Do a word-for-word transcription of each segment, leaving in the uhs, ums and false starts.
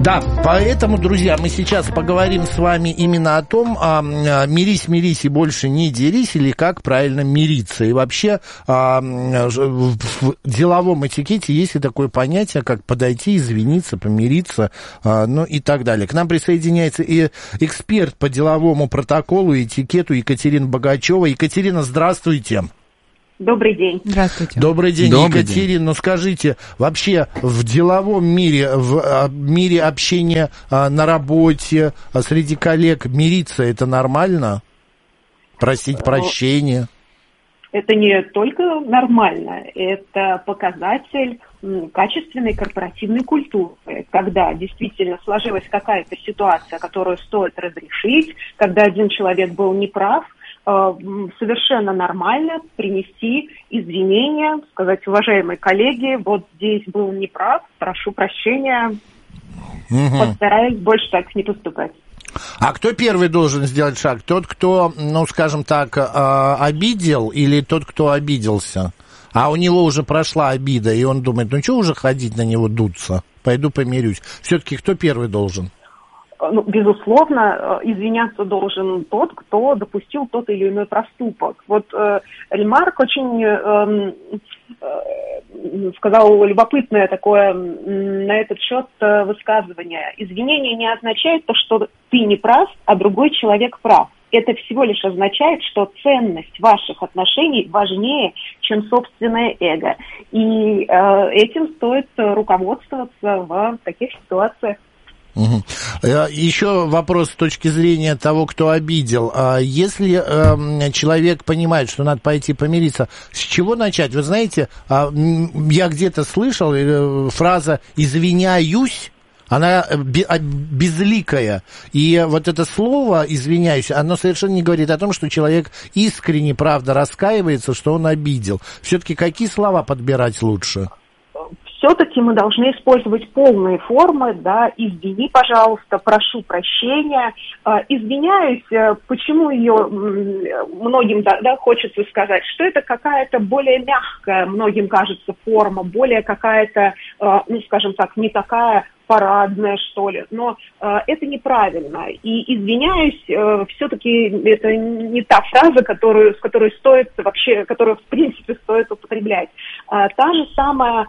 Да, поэтому, друзья, мы сейчас поговорим с вами именно о том, а, мирись, мирись и больше не дерись, или как правильно мириться. И вообще а, в деловом этикете есть и такое понятие, как подойти, извиниться, помириться, а, ну и так далее. К нам присоединяется и эксперт по деловому протоколу и этикету Екатерина Богачева. Екатерина, здравствуйте. Добрый день. Здравствуйте. Добрый день, Добрый Екатерина. день. Ну, скажите, вообще в деловом мире, в мире общения на работе, среди коллег мириться — это нормально? Просить прощения? Это не только нормально, это показатель качественной корпоративной культуры, когда действительно сложилась какая-то ситуация, которую стоит разрешить, когда один человек был неправ, совершенно нормально принести извинения, сказать: уважаемые коллеги, вот здесь был неправ, прошу прощения, угу. Постараюсь больше так не поступать. А кто первый должен сделать шаг? Тот, кто, ну, скажем так, обидел, или тот, кто обиделся? А у него уже прошла обида, и он думает: ну, что уже ходить на него дуться? Пойду помирюсь. Все-таки кто первый должен? Ну, безусловно, извиняться должен тот, кто допустил тот или иной проступок. Вот э, Ремарк очень э, э, сказал любопытное такое на этот счет э, высказывание. Извинение не означает то, что ты не прав, а другой человек прав. Это всего лишь означает, что ценность ваших отношений важнее, чем собственное эго. И э, этим стоит руководствоваться в таких ситуациях. Угу. Еще вопрос с точки зрения того, кто обидел. Если э, человек понимает, что надо пойти помириться, с чего начать? Вы знаете, я где-то слышал э, фраза «извиняюсь», она безликая. И вот это слово «извиняюсь», оно совершенно не говорит о том, что человек искренне, правда, раскаивается, что он обидел. Все-таки какие слова подбирать лучше? Все-таки мы должны использовать полные формы, да, извини, пожалуйста, прошу прощения, извиняюсь, почему ее многим, да, да, хочется сказать, что это какая-то более мягкая, многим кажется, форма, более какая-то, ну, скажем так, не такая парадная, что ли, но э, это неправильно. И извиняюсь, э, все-таки это не та фраза, которую, с которой стоит вообще, которую в принципе стоит употреблять. Э, та же самая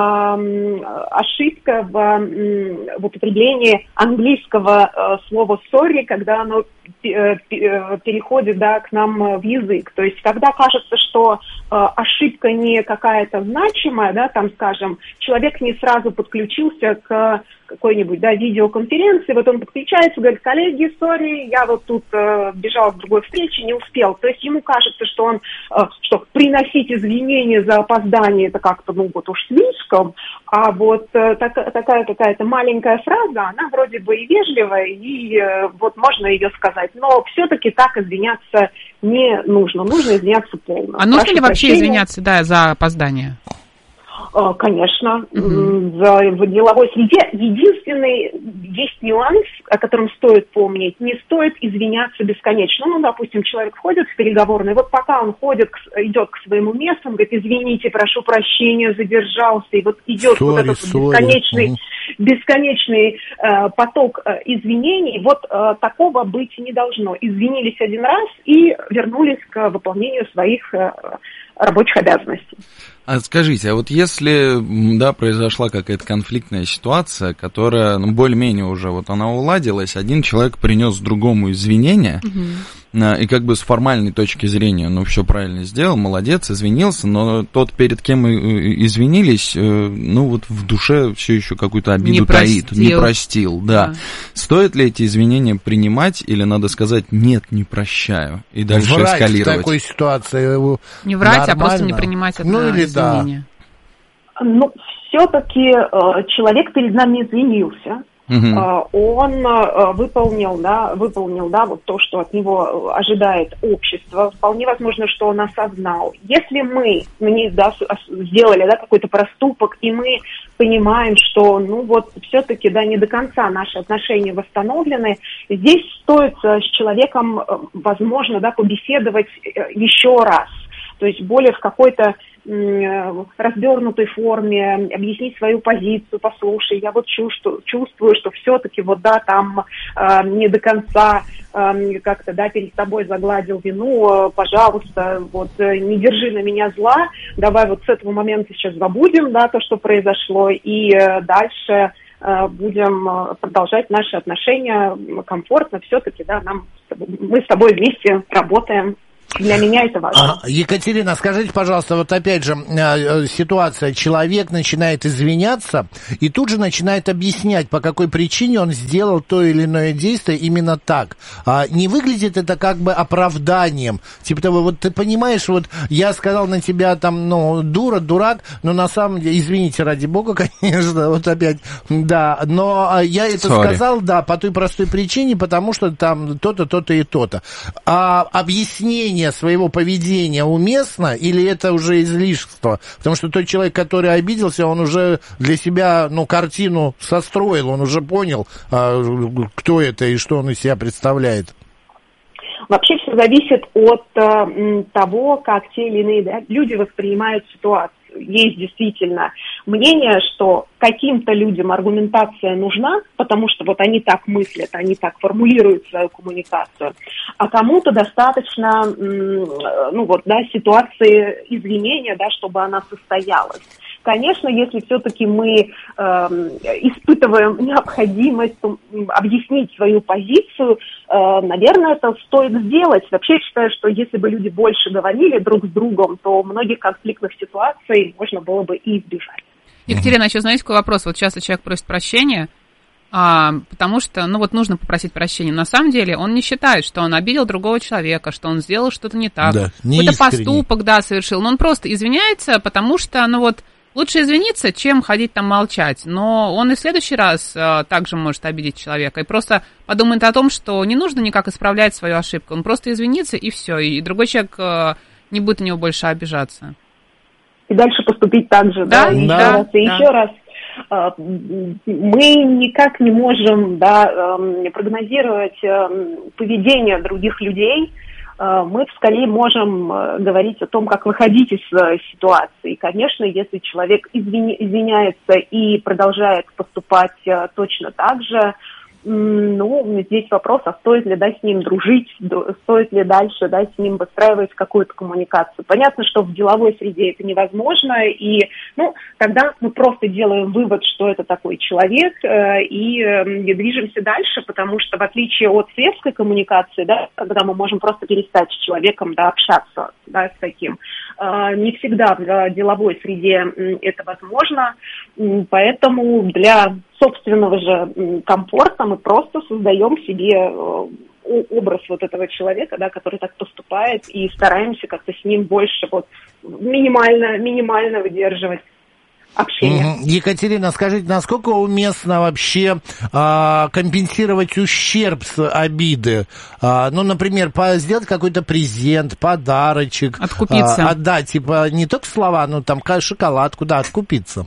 э, ошибка в, э, в употреблении английского э, слова sorry, когда оно э, переходит, да, к нам в язык. То есть, когда кажется, что э, ошибка не какая-то значимая, да, там, скажем, человек не сразу подключился к какой-нибудь, да, видеоконференции, вот он подключается, говорит: коллеги, сори, я вот тут э, бежал к другой встрече, не успел. То есть ему кажется, что он, э, что приносить извинения за опоздание — это как-то, ну, вот уж слишком, а вот э, так, такая какая-то маленькая фраза, она вроде бы и вежливая, и э, вот можно ее сказать, но все-таки так извиняться не нужно, нужно извиняться полно. А нужно ли вообще прощения. извиняться, да, за опоздание? Конечно, Uh-huh. за, в деловой среде единственный есть нюанс, о котором стоит помнить: не стоит извиняться бесконечно. Ну, допустим, человек входит в переговорный, вот пока он ходит, идет к своему месту, он говорит: извините, прошу прощения, задержался, и вот идет sorry, вот этот sorry. бесконечный, uh-huh. бесконечный э, поток э, извинений. Вот э, такого быть не должно. Извинились один раз и вернулись к выполнению своих э, рабочих обязанностей. А скажите, а вот если, да, произошла какая-то конфликтная ситуация, которая, ну, более-менее уже вот она уладилась, один человек принес другому извинения, угу. и как бы с формальной точки зрения, ну, все правильно сделал, молодец, извинился, но тот, перед кем извинились, ну, вот в душе все еще какую-то обиду не таит, простил. не простил, да. да. Стоит ли эти извинения принимать, или надо сказать: нет, не прощаю, и дальше врать эскалировать? В такой ситуации не врать, нормально. А просто не принимать это ну, или извинения. Да. Ну, все-таки э, человек перед нами извинился. Uh-huh. Uh, он uh, выполнил, да, выполнил, да, вот то, что от него ожидает общество. Вполне возможно, что он осознал. Если мы, мы да, сделали, да, какой-то проступок, и мы понимаем, что, ну вот, все-таки, да, не до конца наши отношения восстановлены, здесь стоит uh, с человеком, uh, возможно, да, побеседовать uh, еще раз. То есть более в какой-то развернутой форме объяснить свою позицию, послушай, я вот чувствую, чувствую, что все-таки вот да, там э, не до конца э, как-то, да, перед тобой загладил вину, э, пожалуйста, вот э, не держи на меня зла, давай вот с этого момента сейчас забудем, да, то, что произошло, и э, дальше э, будем продолжать наши отношения комфортно, все-таки, да, нам, мы с тобой вместе работаем. Для меня это важно. А, Екатерина, скажите, пожалуйста, вот опять же ситуация. Человек начинает извиняться и тут же начинает объяснять, по какой причине он сделал то или иное действие именно так. А не выглядит это как бы оправданием? Типа того, вот ты понимаешь, вот я сказал на тебя там, ну, дура, дурак, но на самом деле, извините, ради бога, конечно, вот опять, да, но я это Sorry. сказал, да, по той простой причине, потому что там то-то, то-то и то-то. А объяснение своего поведения уместно, или это уже излишество? Потому что тот человек, который обиделся, он уже для себя, ну, картину состроил, он уже понял, кто это и что он из себя представляет. Вообще все зависит от э, того, как те или иные, да, люди воспринимают ситуацию. Есть действительно мнение, что каким-то людям аргументация нужна, потому что вот они так мыслят, они так формулируют свою коммуникацию, а кому-то достаточно, ну вот, да, ситуации извинения, да, чтобы она состоялась. Конечно, если все-таки мы э, испытываем необходимость объяснить свою позицию, э, наверное, это стоит сделать. Вообще, я считаю, что если бы люди больше говорили друг с другом, то многих конфликтных ситуаций можно было бы и избежать. Екатерина, еще знаете, какой вопрос? Вот часто человек просит прощения, а, потому что, ну вот нужно попросить прощения. На самом деле он не считает, что он обидел другого человека, что он сделал что-то не так. Да, какой-то поступок, да, совершил. Но он просто извиняется, потому что, ну вот, лучше извиниться, чем ходить там молчать. Но он и в следующий раз а, также может обидеть человека. И просто подумает о том, что не нужно никак исправлять свою ошибку. Он просто извинится, и все. И другой человек а, не будет на него больше обижаться. И дальше поступить так же, да? Да, еще да, раз, и да. еще раз. Мы никак не можем, да, прогнозировать поведение других людей. Мы скорее можем говорить о том, как выходить из ситуации. И, конечно, если человек извини, извиняется и продолжает поступать точно так же, ну, здесь вопрос, а стоит ли, да, с ним дружить, стоит ли дальше, да, с ним выстраивать какую-то коммуникацию. Понятно, что в деловой среде это невозможно, и, ну, тогда мы просто делаем вывод, что это такой человек, э, и э, движемся дальше, потому что в отличие от светской коммуникации, да, когда мы можем просто перестать с человеком, да, общаться, да, с таким, э, не всегда в деловой среде это возможно, поэтому для собственного же комфорта мы просто создаем себе образ вот этого человека, да, который так поступает, и стараемся как-то с ним больше вот минимально, минимально выдерживать общение. Екатерина, скажите, насколько уместно вообще а, компенсировать ущерб с обиды? А, ну, например, по, сделать какой-то презент, подарочек. Откупиться. А, отдать, типа, не только слова, но там шоколадку, да, откупиться.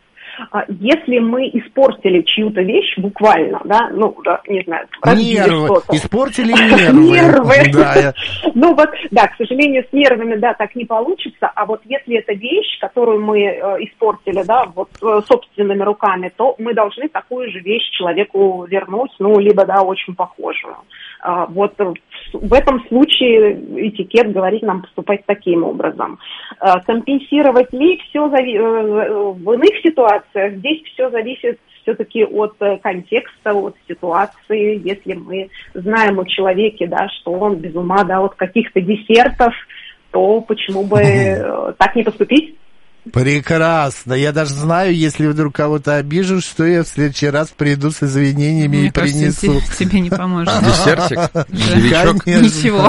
Если мы испортили чью-то вещь, буквально, да, ну, да, не знаю, нервы, что-то. Испортили нервы. Нервы. Да, ну вот, да, к сожалению, с нервами, да, так не получится, а вот если это вещь, которую мы э, испортили, да, вот э, собственными руками, то мы должны такую же вещь человеку вернуть, ну, либо, да, очень похожую. А, вот в этом случае этикет говорит нам поступать таким образом. А, компенсировать ли все зави- в иных ситуациях? Здесь все зависит все-таки от контекста, от ситуации. Если мы знаем о человеке, да, что он без ума, да, от каких-то десертов, то почему бы так не поступить? Прекрасно. Я даже знаю, если вдруг кого-то обижу, что я в следующий раз приду с извинениями Мне и кажется, принесу. тебе не поможет. Десертик? Червячок? Ничего.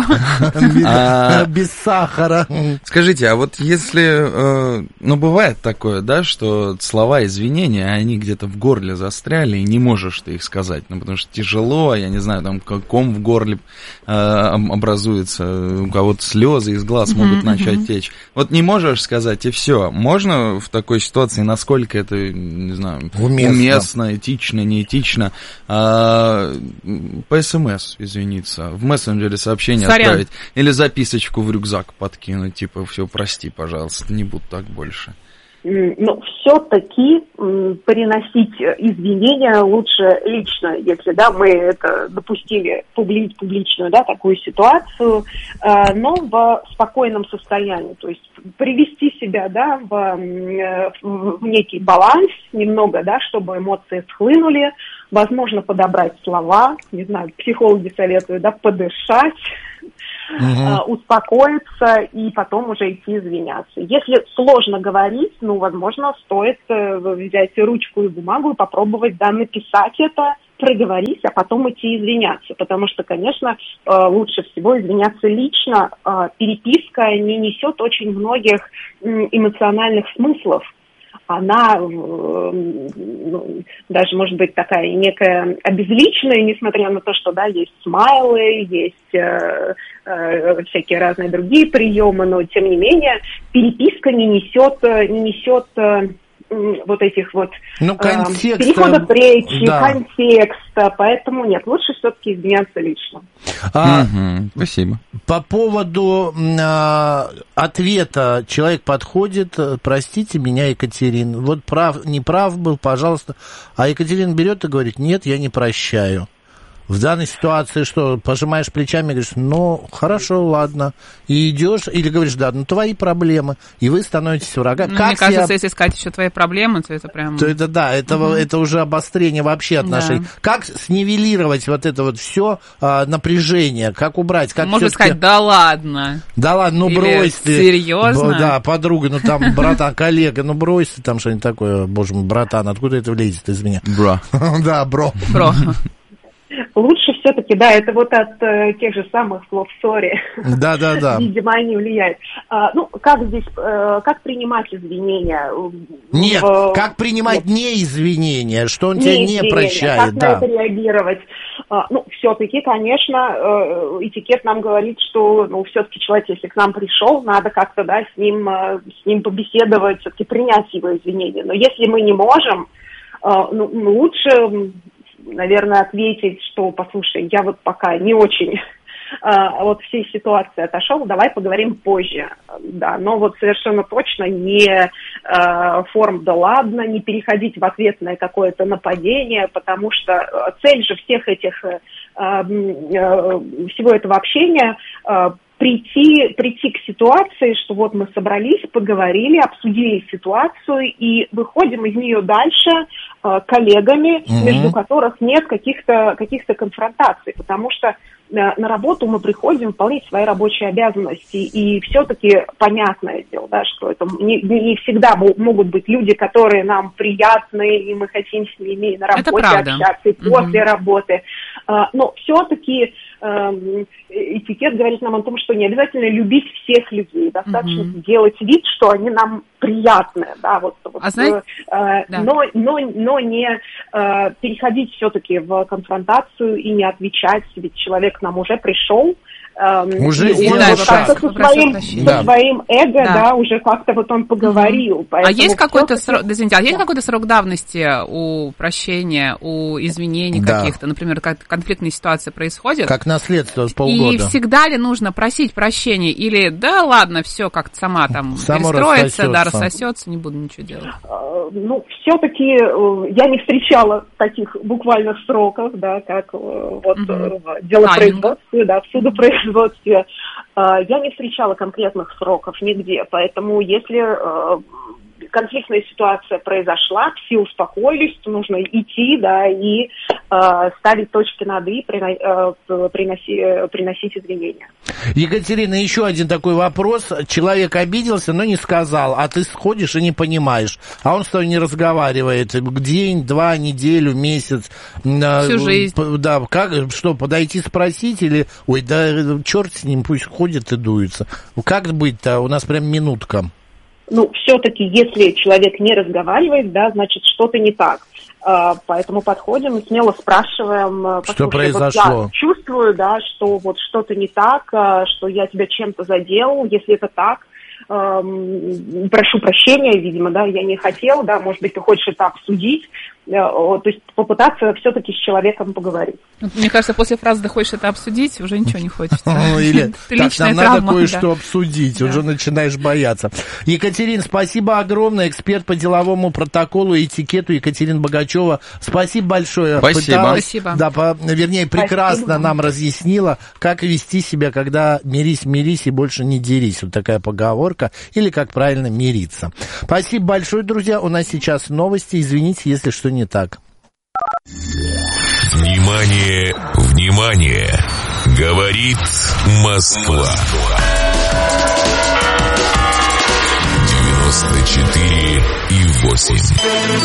Без сахара. Скажите, а вот если, ну, бывает такое, да, что слова извинения, они где-то в горле застряли, и не можешь ты их сказать, ну, потому что тяжело, я не знаю, там, ком в горле образуется, у кого-то слезы из глаз могут начать течь. Вот не можешь сказать, и все. можно в такой ситуации, насколько это, не знаю, уместно, уместно этично, неэтично, а, по СМС извиниться, в мессенджере сообщение Сорян. отправить, или записочку в рюкзак подкинуть, типа, все, прости, пожалуйста, не буду так больше. Но все-таки приносить извинения лучше лично, если, да, мы это допустили публи- публичную, да, такую ситуацию, но в спокойном состоянии, то есть привести себя, да, в, в некий баланс немного, да, чтобы эмоции схлынули, возможно, подобрать слова, не знаю, психологи советуют, да, подышать, Uh-huh. успокоиться и потом уже идти извиняться. Если сложно говорить, ну, возможно, стоит взять ручку и бумагу и попробовать, да, написать это, проговорить, а потом идти извиняться. Потому что, конечно, лучше всего извиняться лично. Переписка не несет очень многих эмоциональных смыслов. Она ну, даже, может быть, такая некая обезличенная, несмотря на то, что, да, есть смайлы, есть э, э, всякие разные другие приемы, но, тем не менее, переписка не несет, не несет э, вот этих вот ну, контекста, э, переходов речи, да. контекста, поэтому нет, лучше все-таки извиняться лично. А, угу, спасибо. По поводу а, ответа человек подходит, простите меня, Екатерина, вот прав, не прав был, пожалуйста, а Екатерина берет и говорит, нет, я не прощаю. В данной ситуации что, пожимаешь плечами и говоришь, ну, хорошо, ладно, и идешь, или говоришь, да, ну, твои проблемы, и вы становитесь врагами. Ну, как мне кажется, себя... если сказать еще твои проблемы, то это прям... То это, да, это, угу. это уже обострение вообще отношений. Да. Как снивелировать вот это вот все а, напряжение, как убрать? Как можно сказать, да ладно. Да ладно, ну, или брось ты. Серьезно? Да, подруга, ну, там, братан, коллега, ну, брось ты там что-нибудь такое, боже мой, братан, откуда это влезет из меня? Бро. Да, бро. Бро. Лучше все-таки, да, это вот от э, тех же самых слов «сори». Да, да, да. Видимо, они влияют. А, ну, как здесь, э, как принимать извинения? Нет, в, как принимать нет. не извинения, что он не тебя извинения, не прощает. как да. на это реагировать? А, ну, все-таки, конечно, э, этикет нам говорит, что, ну, все-таки человек, если к нам пришел, надо как-то, да, с ним, э, с ним побеседовать, все-таки принять его извинения. Но если мы не можем, э, ну, лучше... наверное, ответить, что, послушай, я вот пока не очень а, от всей ситуации отошел, давай поговорим позже, да, но вот совершенно точно не а, форм «да ладно», не переходить в ответное какое-то нападение, потому что цель же всех этих, а, а, всего этого общения а, Прийти, прийти к ситуации, что вот мы собрались, поговорили, обсудили ситуацию и выходим из нее дальше э, коллегами, mm-hmm. между которых нет каких-то, каких-то конфронтаций, потому что э, на работу мы приходим выполнять свои рабочие обязанности, и все-таки понятное дело, да, что это не, не всегда могут быть люди, которые нам приятны, и мы хотим с ними на работе общаться, и после mm-hmm. работы, э, но все-таки этикет говорит нам о том, что не обязательно любить всех людей, достаточно mm-hmm. делать вид, что они нам приятны, да, вот, вот а знаете, э, да. но, но, но не э, переходить все-таки в конфронтацию и не отвечать, ведь человек к нам уже пришел, Эм, уже сделал как-то со своим, со да. своим эго, да. да, уже как-то вот он поговорил. Mm-hmm. А есть какой-то срок, извините, а есть какой-то срок давности у прощения, у изменений да. каких-то, например, как конфликтная ситуация происходит? Как наследство с полгода. И всегда ли нужно просить прощения, или да, ладно, все как-то сама там Само перестроится, рассосется. да, рассосется, не буду ничего делать? Ну, все-таки я не встречала таких буквальных сроков, да, как вот mm-hmm. в делопроизводстве, да, в судопроизводстве. Я не встречала конкретных сроков нигде, поэтому если конфликтная ситуация произошла, все успокоились, то нужно идти, да, и э, ставить точки над «и», приноси, приносить извинения. Екатерина, еще один такой вопрос. Человек обиделся, но не сказал, а ты сходишь и не понимаешь, а он с тобой не разговаривает. День, два, неделю, месяц. Всю жизнь. Да, как, что, подойти спросить или, ой, да черт с ним, пусть ходит и дуется. Как быть-то? У нас прям минутка. Ну, все-таки, если человек не разговаривает, да, значит, что-то не так. Поэтому подходим и смело спрашиваем, что произошло. Вот я чувствую, да, что вот что-то не так, что я тебя чем-то задел, если это так, э, прошу прощения, видимо, да, я не хотел, да, может быть, ты хочешь это обсудить, э, то есть попытаться все-таки с человеком поговорить. Мне кажется, после фразы «ты хочешь это обсудить» уже ничего не хочется. Или «так, нам надо кое-что обсудить», уже начинаешь бояться. Екатерина, спасибо огромное, эксперт по деловому протоколу и этикету Екатерина Богачева. Спасибо большое. Спасибо. Пыталась, Спасибо. Да, по, вернее, прекрасно Спасибо. нам разъяснила, как вести себя, когда мирись, мирись и больше не дерись. Вот такая поговорка. Или как правильно мириться. Спасибо большое, друзья. У нас сейчас новости. Извините, если что не так. Внимание, внимание! Говорит Москва. девяносто четыре и восемь.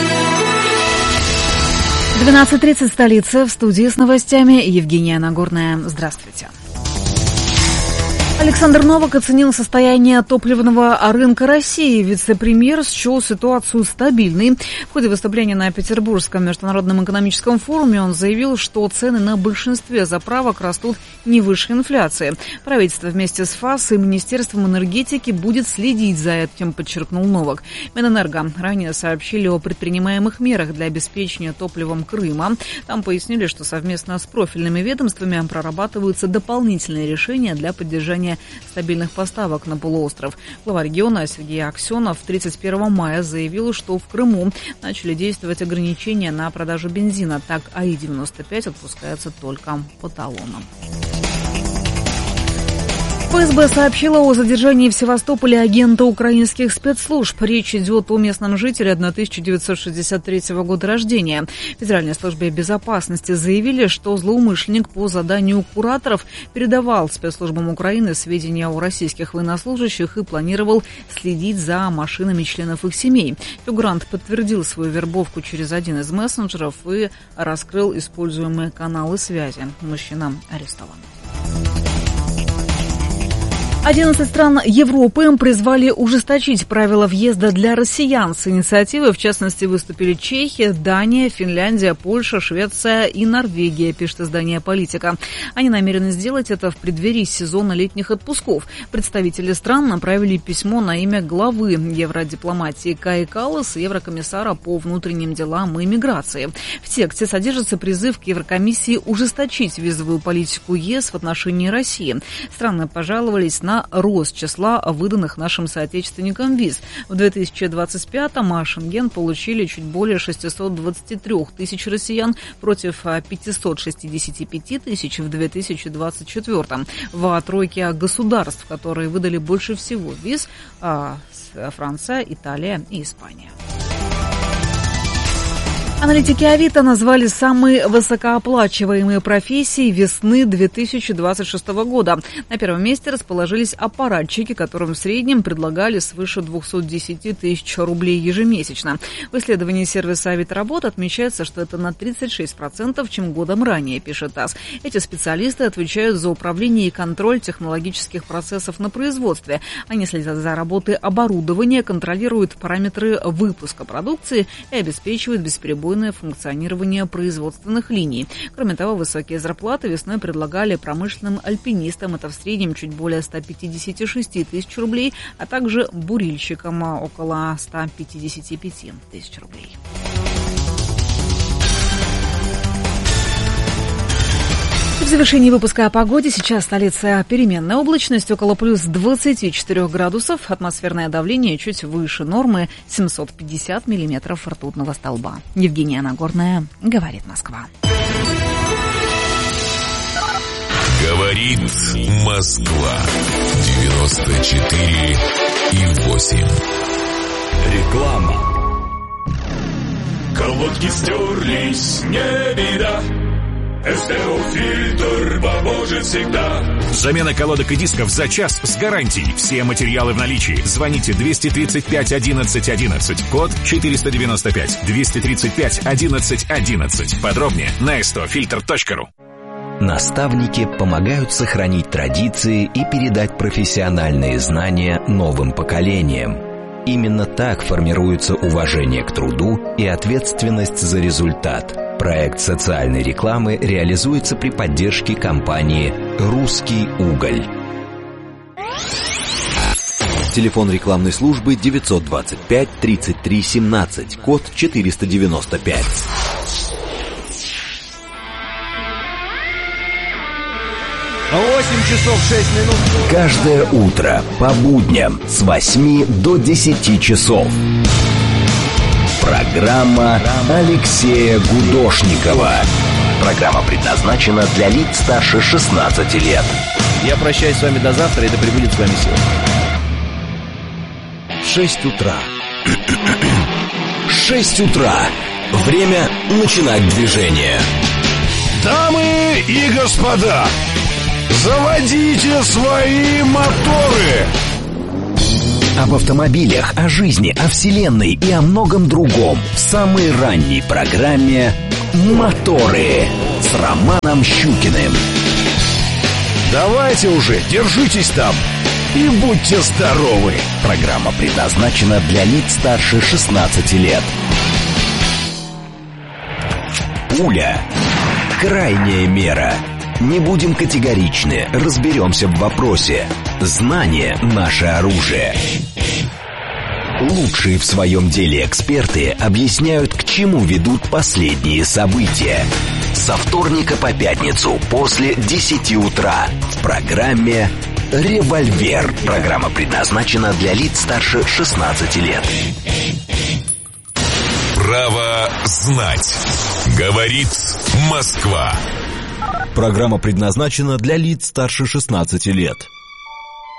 двенадцать тридцать, столица, в студии с новостями Евгения Нагорная. Здравствуйте. Александр Новак оценил состояние топливного рынка России. Вице-премьер счел ситуацию стабильной. В ходе выступления на Петербургском международном экономическом форуме он заявил, что цены на большинстве заправок растут не выше инфляции. Правительство вместе с ФАС и Министерством энергетики будет следить за этим, подчеркнул Новак. Минэнерго ранее сообщили о предпринимаемых мерах для обеспечения топливом Крыма. Там пояснили, что совместно с профильными ведомствами прорабатываются дополнительные решения для поддержания стабильных поставок на полуостров. Глава региона Сергей Аксенов тридцать первого мая заявил, что в Крыму начали действовать ограничения на продажу бензина. Так, АИ девяносто пять отпускается только по талонам. ФСБ сообщила о задержании в Севастополе агента украинских спецслужб. Речь идет о местном жителе тысяча девятьсот шестьдесят третьего года рождения. В Федеральной службе безопасности заявили, что злоумышленник по заданию кураторов передавал спецслужбам Украины сведения о российских военнослужащих и планировал следить за машинами членов их семей. Фигурант подтвердил свою вербовку через один из мессенджеров и раскрыл используемые каналы связи. Мужчина арестован. одиннадцать стран Европы призвали ужесточить правила въезда для россиян. С инициативой, в частности, выступили Чехия, Дания, Финляндия, Польша, Швеция и Норвегия, пишет издание «Политика». Они намерены сделать это в преддверии сезона летних отпусков. Представители стран направили письмо на имя главы евродипломатии Каи Каллас и еврокомиссара по внутренним делам и миграции. В тексте содержится призыв к Еврокомиссии ужесточить визовую политику ЕС в отношении России. Страны пожаловались на на рост числа выданных нашим соотечественникам виз. В две тысячи двадцать пятом Шенген получили чуть более шестьсот двадцать три тысяч россиян против пятьсот шестьдесят пять тысяч в две тысячи двадцать четвёртом. В тройке государств, которые выдали больше всего виз, Франция, Италия и Испания. Аналитики Авито назвали самые высокооплачиваемые профессии весны две тысячи двадцать шестого года. На первом месте расположились аппаратчики, которым в среднем предлагали свыше двести десять тысяч рублей ежемесячно. В исследовании сервиса Авито-Работа отмечается, что это на тридцать шесть процентов, чем годом ранее, пишет ТАСС. Эти специалисты отвечают за управление и контроль технологических процессов на производстве. Они следят за работой оборудования, контролируют параметры выпуска продукции и обеспечивают бесперебойное функционирование производственных линий. Кроме того, высокие зарплаты весной предлагали промышленным альпинистам, это в среднем чуть более сто пятьдесят шесть тысяч рублей, а также бурильщикам около сто пятьдесят пять тысяч рублей. В завершении выпуска о погоде. Сейчас столица переменная облачность, около плюс двадцати четырёх градусов. Атмосферное давление чуть выше нормы, семьсот пятьдесят миллиметров ртутного столба. Евгения Нагорная, говорит Москва. Говорит Москва. девяносто четыре и восемь. Реклама. Колодки стерлись, не беда. СТО-фильтр поможет всегда. Замена колодок и дисков за час с гарантией. Все материалы в наличии. Звоните двести тридцать пять одиннадцать одиннадцать. Код четыреста девяносто пять. двести тридцать пять одиннадцать одиннадцать. Подробнее на эс тэ о фильтр точка ру. Наставники помогают сохранить традиции и передать профессиональные знания новым поколениям. Именно так формируется уважение к труду и ответственность за результат. Проект социальной рекламы реализуется при поддержке компании «Русский уголь». Телефон рекламной службы девятьсот двадцать пять тридцать три семнадцать, код четыреста девяносто пять. восемь часов шесть минут. Каждое утро по будням с восьми до десяти часов. Программа Алексея Гудошникова. Программа предназначена для лиц старше шестнадцати лет. Я прощаюсь с вами до завтра, и да пребудет с вами сила. Шесть утра. Шесть утра. Время начинать движение. Дамы и господа, заводите свои моторы! Об автомобилях, о жизни, о вселенной и о многом другом в самой ранней программе «Моторы» с Романом Щукиным. Давайте уже, держитесь там и будьте здоровы. Программа предназначена для лиц старше шестнадцати лет. Пуля. Крайняя мера. Не будем категоричны, разберемся в вопросе. Знание – наше оружие. Лучшие в своем деле эксперты объясняют, к чему ведут последние события. Со вторника по пятницу после десяти утра в программе «Револьвер». Программа предназначена для лиц старше шестнадцати лет. Право знать. Говорит Москва. Программа предназначена для лиц старше шестнадцати лет.